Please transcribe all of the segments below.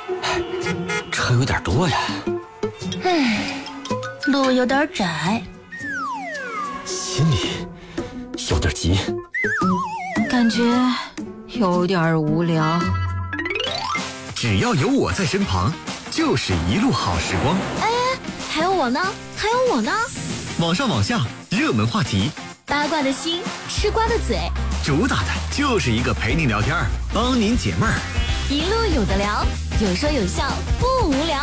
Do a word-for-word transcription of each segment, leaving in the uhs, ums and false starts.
车有点多呀。 唉，路有点窄， 心里有点急， 感觉有点无聊。 只要有我在身旁，就是一路好时光。 哎，还有我呢，还有我呢。 网上网下，热门话题， 八卦的心，吃瓜的嘴， 主打的就是一个陪你聊天，帮您解闷儿。 一路有的聊，有说有笑，不无聊。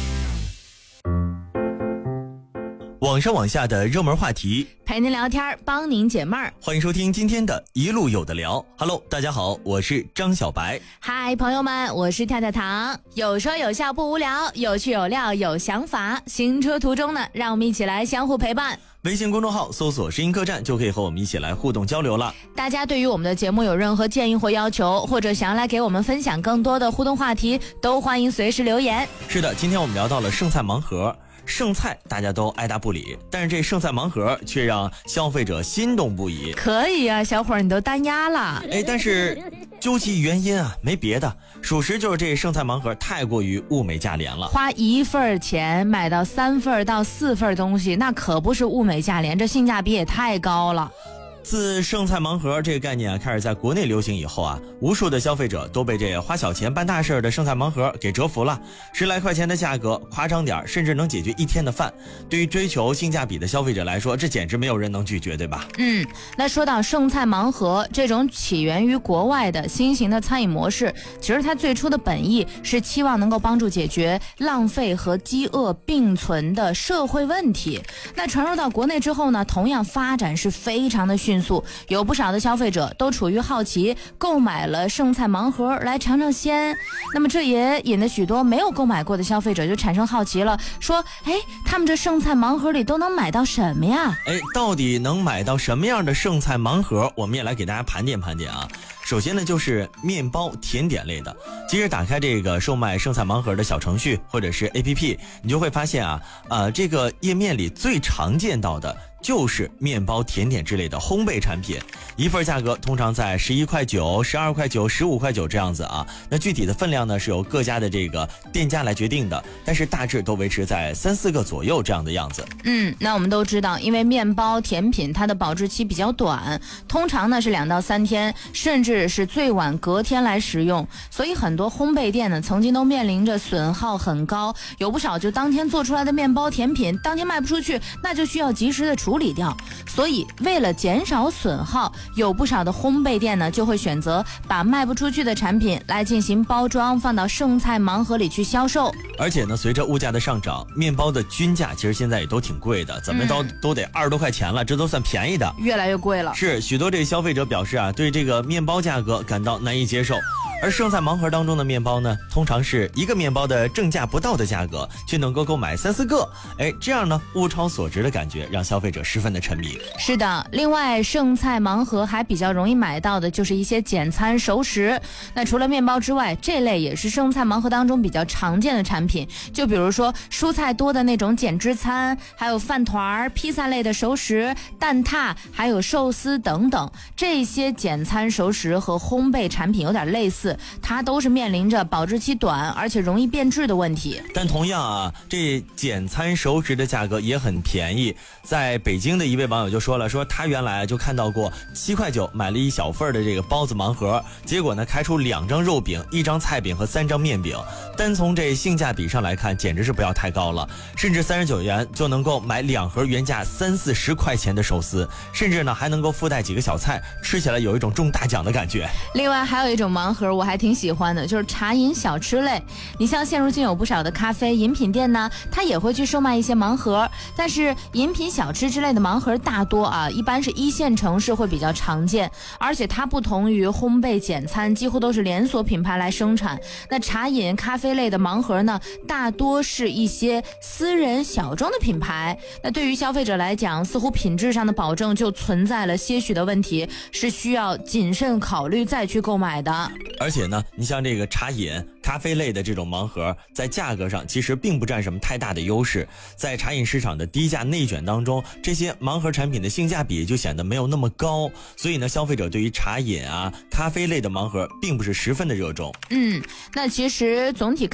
网上网下的热门话题， 陪您聊天，帮您解闷儿。 欢迎收听今天的一路有的聊。Hello， 大家好，我是张小白。 嗨，朋友们，我是跳跳糖。有说有笑不无聊，有趣有料有想法。行车途中呢，让我们一起来相互陪伴。 微信公众号搜索声音客栈就可以和我们一起来互动交流了。 大家对于我们的节目有任何建议或要求，或者想要来给我们分享更多的互动话题，都欢迎随时留言。 是的，今天我们聊到了剩菜盲盒。剩菜大家都爱答不理，但是这剩菜盲盒却让消费者心动不已。 可以啊，小伙儿，你都单压了。 哎，但是究其原因啊，没别的，属实就是这剩菜盲盒太过于物美价廉了。 花一份钱买到三份到四份东西，那可不是物美价廉，这性价比也太高了。 自剩菜盲盒这个概念啊开始在国内流行以后啊，无数的消费者都被这花小钱办大事的剩菜盲盒给折服了。十来块钱的价格，夸张点甚至能解决一天的饭。对于追求性价比的消费者来说，这简直没有人能拒绝，对吧？ 嗯，那说到剩菜盲盒这种起源于国外的新型的餐饮模式，其实它最初的本意是期望能够帮助解决浪费和饥饿并存的社会问题。那传入到国内之后呢，同样发展是非常的迅速，有不少的消费者都处于好奇，购买了剩菜盲盒来尝尝鲜。那么这也引得许多没有购买过的消费者就产生好奇了，说哎，他们这剩菜盲盒里都能买到什么呀？ 哎，到底能买到什么样的剩菜盲盒？我们也来给大家盘点盘点啊。首先呢，就是面包甜点类的。其实打开这个售卖剩菜盲盒的小程序或者是 A P P， 你就会发现啊，呃，这个页面里最常见到的就是面包甜点之类的烘焙产品，一份价格通常在十一块九、十二块九、十五块九这样子啊。那具体的分量呢是由各家的这个店家来决定的，但是大致都维持在三四个左右这样的样子。 嗯，那我们都知道，因为面包甜品它的保质期比较短，通常呢是两到三天，甚至是最晚隔天来食用，所以很多烘焙店呢曾经都面临着损耗很高，有不少就当天做出来的面包甜品当天卖不出去，那就需要及时的处理掉。所以为了减少损耗，有不少的烘焙店呢就会选择把卖不出去的产品来进行包装，放到剩菜盲盒里去销售。 而且呢，随着物价的上涨，面包的均价其实现在也都挺贵的，怎么都、嗯、都得二十多块钱了，这都算便宜的， 越来越贵了。 是许多这个消费者表示啊，对这个面包价格感到难以接受。而剩菜盲盒当中的面包呢，通常是一个面包的正价不到的价格，却能够购买三四个。哎，这样呢，物超所值的感觉让消费者十分的沉迷。 是的，另外剩菜盲盒还比较容易买到的就是一些简餐熟食。那除了面包之外，这类也是剩菜盲盒当中比较常见的产品，就比如说蔬菜多的那种减脂餐，还有饭团、披萨类的熟食、蛋挞，还有寿司等等。这些简餐熟食和烘焙产品有点类似，它都是面临着保质期短而且容易变质的问题。 但同样啊，这简餐熟食的价格也很便宜。在北京的一位网友就说了，说他原来就看到过七块九买了一小份的这个包子盲盒，结果呢开出两张肉饼、一张菜饼和三张面饼。单从这性价比上来看，简直是不要太高了，甚至三十九元就能够买两盒原价三四十块钱的寿司，甚至呢还能够附带几个小菜，吃起来有一种中大奖的感觉。 另外还有一种盲盒我还挺喜欢的，就是茶饮小吃类。你像现如今有不少的咖啡饮品店呢，它也会去售卖一些盲盒，但是饮品小吃之类的盲盒大多啊，一般是一线城市会比较常见，而且它不同于烘焙简餐，几乎都是连锁品牌来生产。那茶饮咖啡类的盲盒呢，大多是一些私人小众的品牌，那对于消费者来讲，似乎品质上的保证就存在了些许的问题，是需要谨慎考虑再去购买的。 而且呢，你像这个茶饮咖啡类的这种盲盒，在价格上其实并不占什么太大的优势。在茶饮市场的低价内卷当中，这些盲盒产品的性价比就显得没有那么高，所以呢，消费者对于茶饮啊咖啡类的盲盒并不是十分的热衷。 嗯，那其实总体